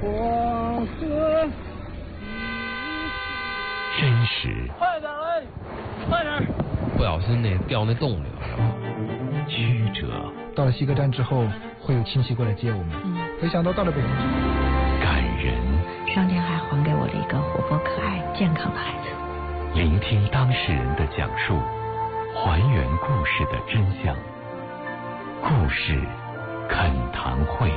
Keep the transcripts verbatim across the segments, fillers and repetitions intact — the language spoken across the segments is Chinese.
黄河。 真实。 快点来，快点！ 不小心那掉那洞里了，是吧？ 曲折。 到了西客站之后，会有亲戚过来接我们。嗯，没想到到了北京之后， 感人。 上天还还给我了一个活泼可爱、健康的孩子。 聆听当事人的讲述，还原故事的真相。故事恳谈会。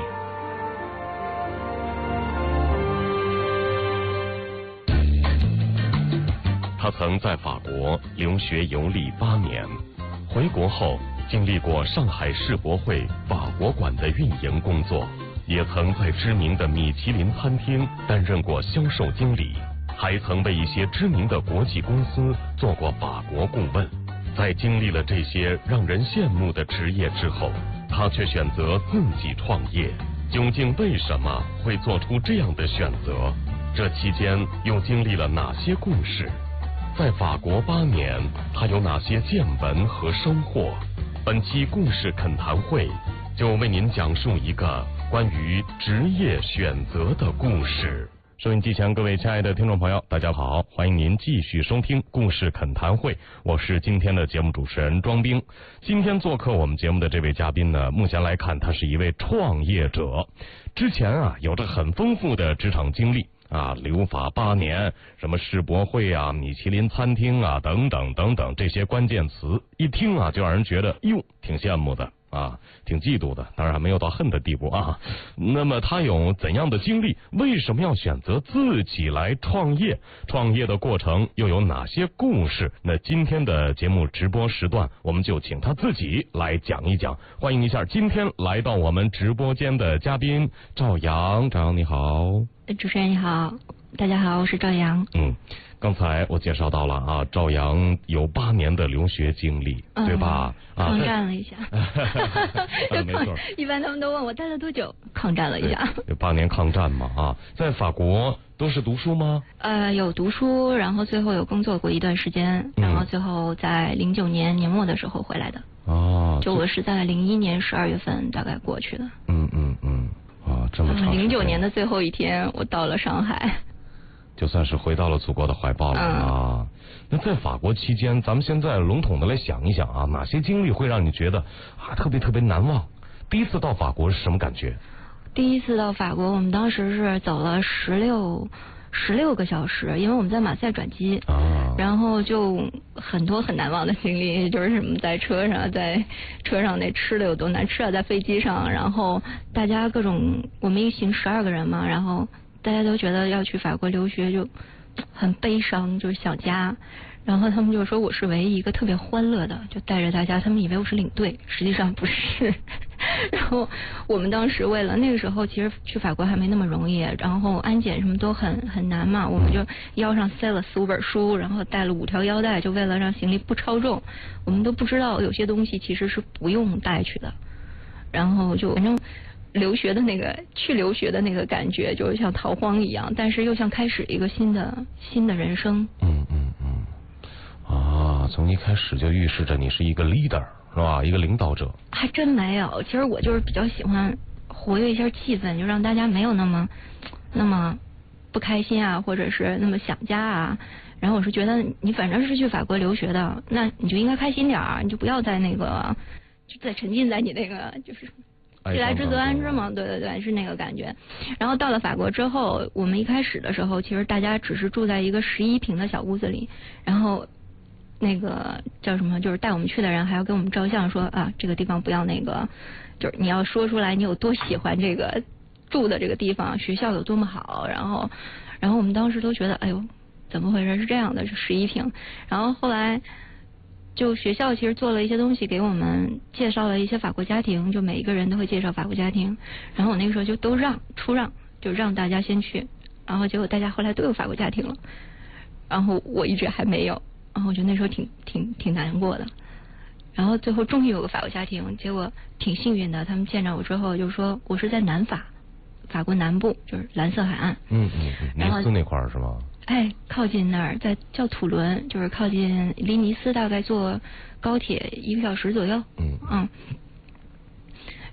他曾在法国留学游历八年，回国后经历过上海世博会法国馆的运营工作，也曾在知名的米其林餐厅担任过销售经理，还曾为一些知名的国际公司做过法国顾问。在经历了这些让人羡慕的职业之后，他却选择自己创业。究竟为什么会做出这样的选择？这期间又经历了哪些故事？在法国八年，他有哪些见闻和收获？本期故事恳谈会就为您讲述一个关于职业选择的故事。收音机前各位亲爱的听众朋友，大家好，欢迎您继续收听故事恳谈会，我是今天的节目主持人庄兵。今天做客我们节目的这位嘉宾呢，目前来看他是一位创业者，之前啊有着很丰富的职场经历啊，留法八年，什么世博会啊、米其林餐厅啊等等等等，这些关键词一听啊，就让人觉得哟，挺羡慕的啊，挺嫉妒的，当然还没有到恨的地步啊。那么他有怎样的经历？为什么要选择自己来创业？创业的过程又有哪些故事？那今天的节目直播时段，我们就请他自己来讲一讲。欢迎一下今天来到我们直播间的嘉宾赵阳。赵阳你好。 主持人你好，大家好，我是赵阳。 嗯，刚才我介绍到了啊，赵阳有八年的留学经历，嗯、对吧？ 啊，抗战了一下。 啊、没错。 一般他们都问我待了多久，抗战了一下。 有八年抗战嘛啊，在法国都是读书吗？ 呃，有读书，然后最后有工作过一段时间，然后最后在零九年年末的时候回来的。哦。就我是在零一年十二月份大概过去的。嗯嗯嗯。啊，这么长时间。零九年的最后一天，我到了上海， 就算是回到了祖国的怀抱了、嗯、啊。那在法国期间，咱们现在笼统的来想一想啊，哪些经历会让你觉得啊特别特别难忘？第一次到法国是什么感觉？ 第一次到法国，我们当时是走了十六十六个小时，因为我们在马赛转机啊，然后就很多很难忘的经历，就是什么在车上，在车上那吃的有多难吃啊，在飞机上，然后大家各种，我们一行十二个人嘛，然后大家都觉得要去法国留学就很悲伤，就是想家，然后他们就说我是唯一一个特别欢乐的，就带着大家，他们以为我是领队，实际上不是。然后我们当时为了那个时候其实去法国还没那么容易，然后安检什么都很很难嘛，我们就腰上塞了四五本书，然后带了五条腰带，就为了让行李不超重。我们都不知道有些东西其实是不用带去的，然后就反正留学的那个去留学的那个感觉就像逃荒一样，但是又像开始一个新的新的人生。 嗯嗯嗯。啊，从一开始就预示着你是一个 leader。是吧？一个领导者还真没有，其实我就是比较喜欢活跃一下气氛，就让大家没有那么那么不开心啊，或者是那么想家啊。然后我是觉得你反正是去法国留学的，那你就应该开心点儿，你就不要在那个就再沉浸在你那个就是既来之则安之嘛，对对对，是那个感觉。然后到了法国之后，我们一开始的时候，其实大家只是住在一个十一平的小屋子里，然后。那个叫什么？就是带我们去的人还要给我们照相说，说啊，这个地方不要那个，就是你要说出来你有多喜欢这个住的这个地方，学校有多么好。然后，然后我们当时都觉得，哎呦，怎么回事？是这样的，是十一平。然后后来，就学校其实做了一些东西给我们介绍了一些法国家庭，就每一个人都会介绍法国家庭。然后我那个时候就都让出让，就让大家先去。然后结果大家后来都有法国家庭了，然后我一直还没有。然后我觉得那时候挺挺挺难过的，然后最后终于有个法国家庭，结果挺幸运的，他们见着我之后就说我是在南法，法国南部就是蓝色海岸， 嗯嗯嗯，尼斯那块儿是吗？ 哎，靠近那儿，在叫土伦，就是靠近离尼斯大概坐高铁一个小时左右，嗯嗯。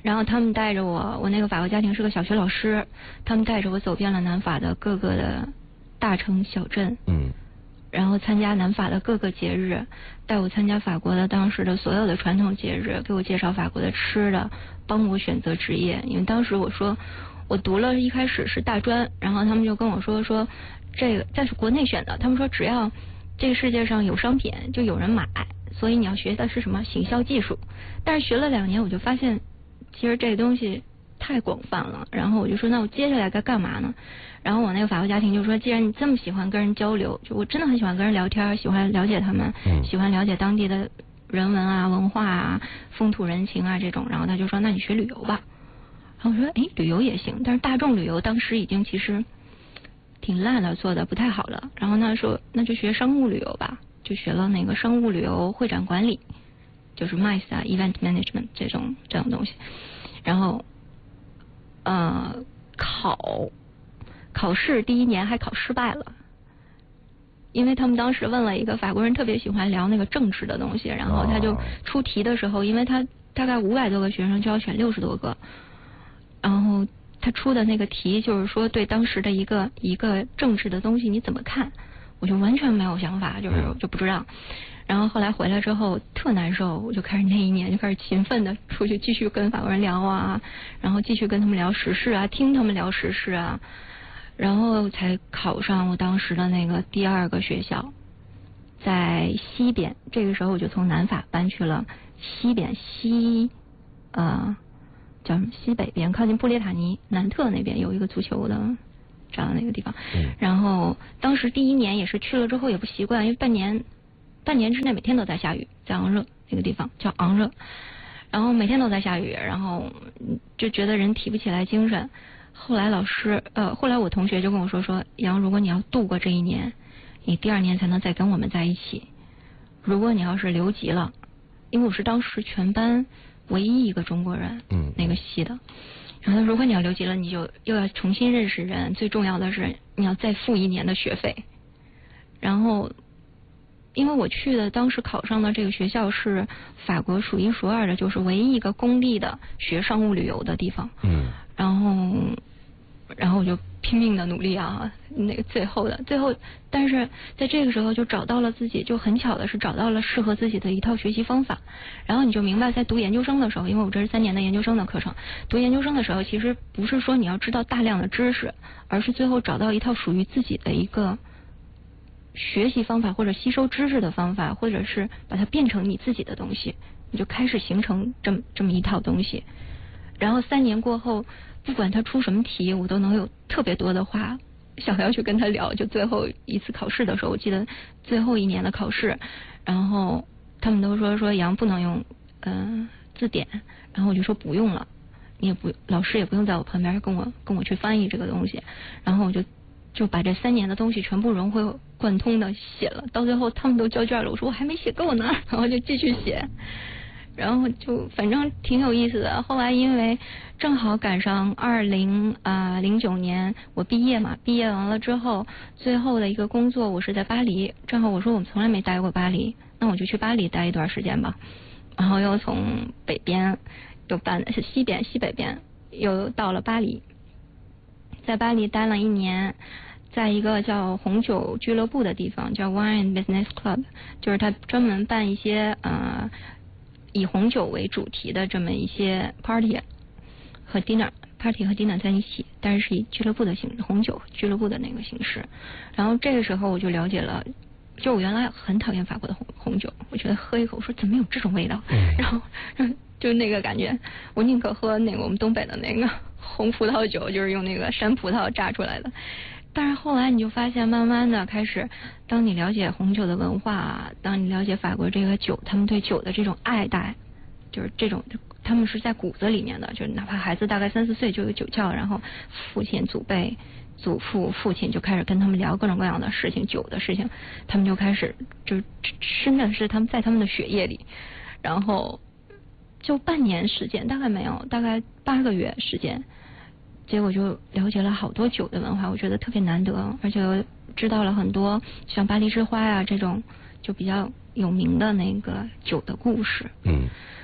然后他们带着我，我那个法国家庭是个小学老师，他们带着我走遍了南法的各个的大城小镇， 嗯， 然后参加南法的各个节日，带我参加法国的当时的所有的传统节日，给我介绍法国的吃的，帮我选择职业。因为当时我说我读了一开始是大专，然后他们就跟我说说这个在国内选的，他们说只要这个世界上有商品就有人买，所以你要学的是什么行销技术。但是学了两年我就发现其实这个东西太广泛了，然后我就说那我接下来该干嘛呢？然后我那个法国家庭就说既然你这么喜欢跟人交流，就我真的很喜欢跟人聊天，喜欢了解他们， 嗯、 喜欢了解当地的人文啊文化啊风土人情啊这种，然后他就说那你学旅游吧。然后我说哎旅游也行，但是大众旅游当时已经其实挺烂的，做的不太好了。然后那说那就学商务旅游吧，就学了那个商务旅游会展管理，就是 M I C E 啊 Event Management 这种这种东西。然后呃考考试第一年还考失败了，因为他们当时问了一个法国人特别喜欢聊那个政治的东西，然后他就出题的时候，因为他大概五百多个学生就要选六十多个，然后他出的那个题就是说对当时的一个一个政治的东西你怎么看，我就完全没有想法，就是就不知道。然后后来回来之后特难受，我就开始那一年就开始勤奋的出去继续跟法国人聊啊，然后继续跟他们聊时事啊，听他们聊时事啊，然后才考上我当时的那个第二个学校，在西边。这个时候我就从南法搬去了西边，西呃叫什么西北边，靠近布列塔尼南特那边有一个足球的这样的那个地方。然后当时第一年也是去了之后也不习惯，因为半年半年之内每天都在下雨，在昂热那个地方叫昂热，然后每天都在下雨，然后就觉得人提不起来精神。后来老师呃后来我同学就跟我说说杨，如果你要度过这一年，你第二年才能再跟我们在一起。如果你要是留级了，因为我是当时全班唯一一个中国人， 嗯， 那个系的。然后如果你要留级了，你就又要重新认识人，最重要的是你要再付一年的学费。然后因为我去的当时考上的这个学校是法国数一数二的，就是唯一一个公立的学商务旅游的地方。 嗯。 然后然后我就拼命的努力啊，那个最后的最后，但是在这个时候就找到了自己，就很巧的是找到了适合自己的一套学习方法。然后你就明白，在读研究生的时候，因为我这是三年的研究生的课程，读研究生的时候其实不是说你要知道大量的知识，而是最后找到一套属于自己的一个学习方法，或者吸收知识的方法，或者是把它变成你自己的东西，你就开始形成这么这么一套东西。然后三年过后，不管他出什么题，我都能有特别多的话想要去跟他聊。就最后一次考试的时候，我记得最后一年的考试，然后他们都说说杨不能用呃字典，然后我就说不用了，你也不老师也不用在我旁边跟我跟我去翻译这个东西，然后我就就把这三年的东西全部融会贯通的写了。到最后他们都交卷了，我说我还没写够呢，然后就继续写。然后就反正挺有意思的。后来因为正好赶上二零啊零九年我毕业嘛，毕业完了之后，最后的一个工作我是在巴黎，正好我说我从来没待过巴黎，那我就去巴黎待一段时间吧。然后又从北边又搬是西边西北边又到了巴黎，在巴黎待了一年。在一个叫红酒俱乐部的地方，叫 Wine Business Club， 就是他专门办一些呃以红酒为主题的这么一些 party 和 dinner party 和 dinner 在一起，但是是以俱乐部的形红酒俱乐部的那个形式。然后这个时候我就了解了，就我原来很讨厌法国的红红酒，我觉得喝一口说怎么有这种味道，然后然后就那个感觉，我宁可喝那个我们东北的那个红葡萄酒，就是用那个山葡萄榨出来的。但是后来你就发现，慢慢的开始，当你了解红酒的文化，当你了解法国这个酒，他们对酒的这种爱戴，就是这种他们是在骨子里面的，就是哪怕孩子大概三四岁就有酒窖，然后父亲祖辈祖父父亲就开始跟他们聊各种各样的事情，酒的事情，他们就开始就真的是他们在他们的血液里。然后就半年时间，大概没有，大概八个月时间，结果就了解了好多酒的文化，我觉得特别难得，而且知道了很多像巴黎之花啊这种就比较有名的那个酒的故事。 嗯。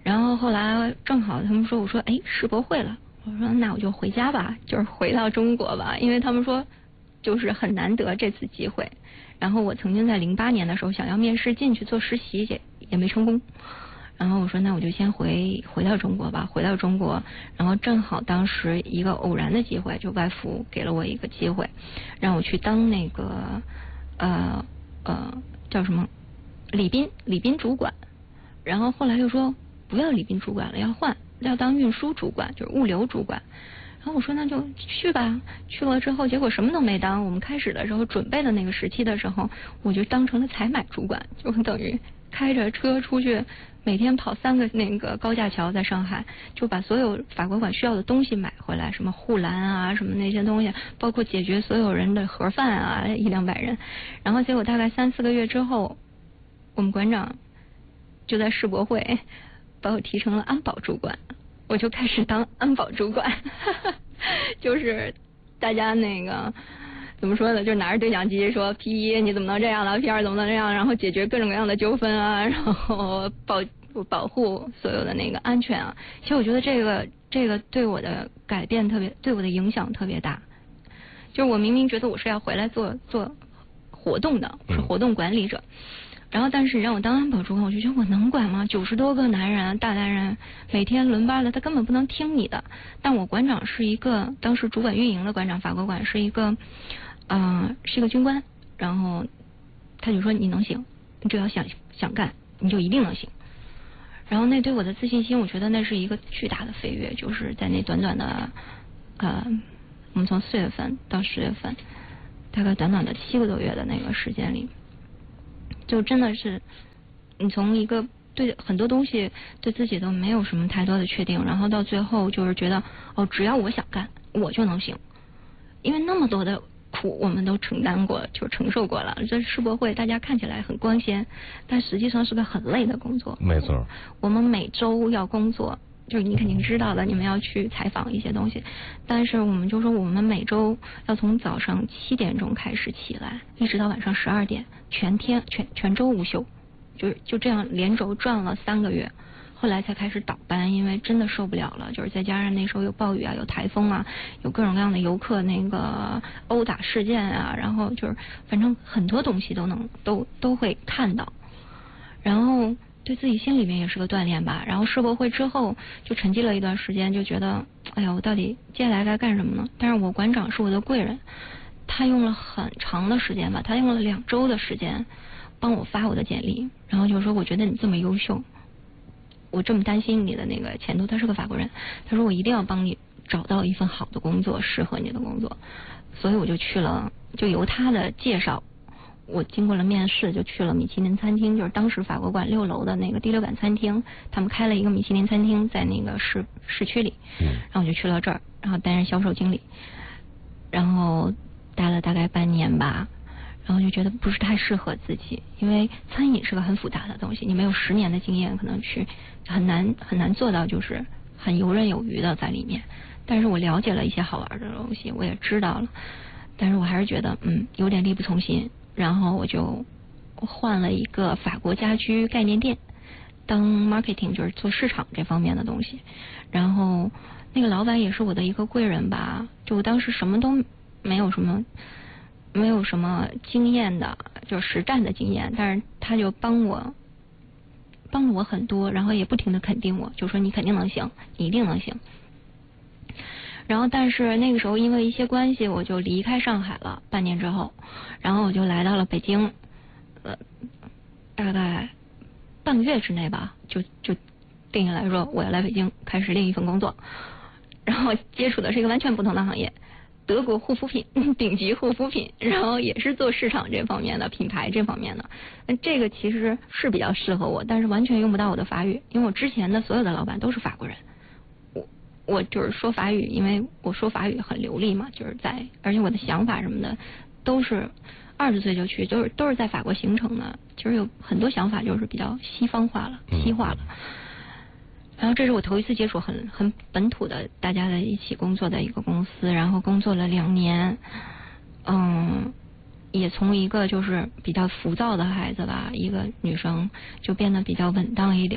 然后后来正好他们说，我说哎世博会了，我说那我就回家吧，就是回到中国吧，因为他们说就是很难得这次机会。然后我曾经在零八年的时候想要面试进去做实习，也也没成功。然后我说那我就先回回到中国吧，回到中国，然后正好当时一个偶然的机会，就外服给了我一个机会，让我去当那个呃呃叫什么礼宾礼宾主管。然后后来又说不要礼宾主管了，要换，要当运输主管，就是物流主管。然后我说那就去吧，去了之后结果什么都没当。我们开始的时候准备的那个时期的时候，我就当成了采买主管，就等于开着车出去，每天跑三个那个高架桥，在上海就把所有法国馆需要的东西买回来，什么护栏啊，什么那些东西，包括解决所有人的盒饭啊，一两百人。然后结果大概三四个月之后，我们馆长就在世博会把我提成了安保主管，我就开始当安保主管，就是大家那个怎么说呢，就拿着对讲机说 P 一你怎么能这样了 ，P 二怎么能这样，然后解决各种各样的纠纷啊，然后保保护所有的那个安全啊。其实我觉得这个这个对我的改变特别，对我的影响特别大。就是我明明觉得我是要回来做做活动的，是活动管理者。然后，但是你让我当安保主管，我就觉得我能管吗？九十多个男人，大男人，每天轮班的，他根本不能听你的。但我馆长是一个，当时主管运营的馆长，法国馆是一个，呃，是一个军官。然后他就说你能行，你只要想想干，你就一定能行。然后那对我的自信心，我觉得那是一个巨大的飞跃，就是在那短短的，呃，我们从四月份到十月份，大概短短的七个多月的那个时间里。就真的是，你从一个对很多东西对自己都没有什么太多的确定，然后到最后就是觉得哦，只要我想干，我就能行。因为那么多的苦我们都承担过，就承受过了。这世博会大家看起来很光鲜，但实际上是个很累的工作。 没错。 我们每周要工作，就是你肯定知道的，你们要去采访一些东西，但是我们就说我们每周要从早上七点钟开始起来，一直到晚上十二点，全天全全周无休，就就这样连轴转了三个月，后来才开始倒班，因为真的受不了了，就是再加上那时候有暴雨啊，有台风啊，有各种各样的游客那个殴打事件啊，然后就是反正很多东西都能都都会看到，然后对自己心里面也是个锻炼吧。然后世博会之后就沉寂了一段时间，就觉得哎呀，我到底接下来该干什么呢？但是我馆长是我的贵人，他用了很长的时间吧，他用了两周的时间帮我发我的简历，然后就说我觉得你这么优秀，我这么担心你的那个前途。他是个法国人，他说我一定要帮你找到一份好的工作，适合你的工作。所以我就去了，就由他的介绍，我经过了面试，就去了米其林餐厅，就是当时法国馆六楼的那个第六感餐厅，他们开了一个米其林餐厅在那个市市区里，然后我就去了这儿，然后担任销售经理，然后待了大概半年吧，然后就觉得不是太适合自己，因为餐饮是个很复杂的东西，你没有十年的经验，可能去很难很难做到就是很游刃有余的在里面。但是我了解了一些好玩的东西，我也知道了，但是我还是觉得嗯有点力不从心，然后我就换了一个法国家居概念店当 marketing， 就是做市场这方面的东西。然后那个老板也是我的一个贵人吧，就我当时什么都没有什么没有什么经验的，就是实战的经验，但是他就帮我帮了我很多，然后也不停的肯定我，就说你肯定能行，你一定能行。然后但是那个时候因为一些关系，我就离开上海了，半年之后，然后我就来到了北京，呃，大概半个月之内吧，就就定下来说我要来北京开始另一份工作，然后接触的是一个完全不同的行业，德国护肤品，顶级护肤品，然后也是做市场这方面的，品牌这方面的。那这个其实是比较适合我，但是完全用不到我的法语，因为我之前的所有的老板都是法国人。我我就是说法语，因为我说法语很流利嘛，就是在，而且我的想法什么的都是二十岁就去，就是都是在法国形成的，其实有很多想法就是比较西方化了，西化了。然后这是我头一次接触很很本土的大家在一起工作的一个公司，然后工作了两年，嗯，也从一个就是比较浮躁的孩子吧，一个女生就变得比较稳当一点儿。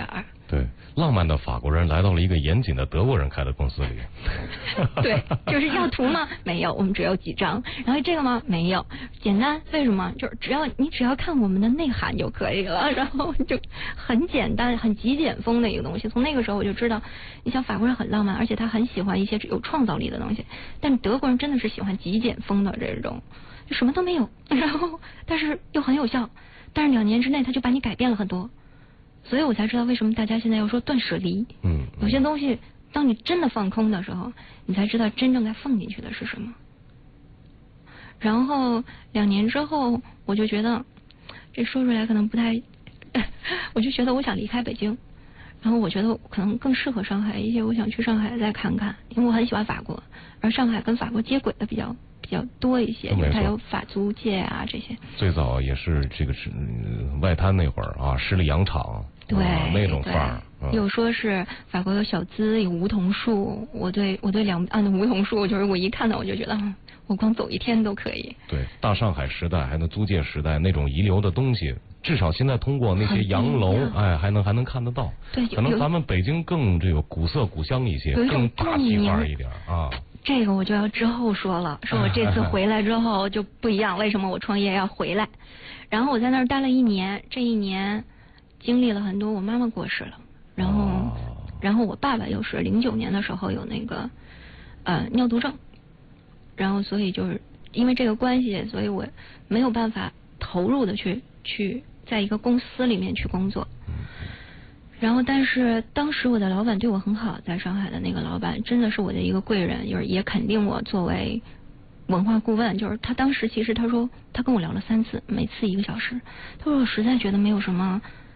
对，浪漫的法国人来到了一个严谨的德国人开的公司里。 对，就是要图吗？没有，我们只有几张。然后这个吗？没有，简单。为什么？就是只要你只要看我们的内涵就可以了。然后就很简单、很极简风的一个东西。从那个时候我就知道，你想法国人很浪漫，而且他很喜欢一些有创造力的东西。但是德国人真的是喜欢极简风的这种，就什么都没有，然后但是又很有效。但是两年之内他就把你改变了很多，所以我才知道为什么大家现在要说断舍离。 嗯， 有些东西当你真的放空的时候，你才知道真正该放进去的是什么。然后两年之后，我就觉得这说出来可能不太，我就觉得我想离开北京，然后我觉得可能更适合上海一些，我想去上海再看看，因为我很喜欢法国，而上海跟法国接轨的比较。比较多一些，它有法租界啊这些。 最早也是这个是、嗯、外滩那会儿啊，十里洋场， 对、 啊、那种范儿。 嗯、又说是法国有小资，有梧桐树。我对我对两岸的梧桐树，就是我一看到我就觉得，我光走一天都可以。 对，大上海时代还能租界时代那种遗留的东西，至少现在通过那些洋楼，哎，还能还能看得到。 对， 可能咱们北京更这个古色古香一些，更大气范儿一点啊。 这个我就要之后说了，说我这次回来之后就不一样，为什么我创业要回来？然后我在那儿待了一年，这一年经历了很多，我妈妈过世了，然后、哦、然后我爸爸又是零九年的时候有那个呃尿毒症，然后所以就是因为这个关系，所以我没有办法投入的去去在一个公司里面去工作。然后，但是当时我的老板对我很好，在上海的那个老板真的是我的一个贵人，就是也肯定我作为文化顾问。就是他当时其实他说他跟我聊了三次，每次一个小时。他说我实在觉得没有什么